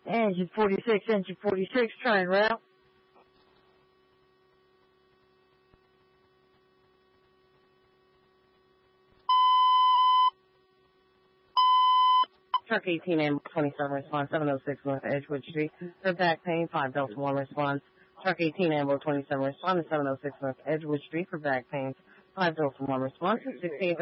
Engine 46, turn route. Truck 18 and 27 response, 706 North Edgewood Street. For back pain, 5 Delta 1 response. Truck 18 and 27 response, 706 North Edgewood Street. For back pain, 5 Delta 1 response, 16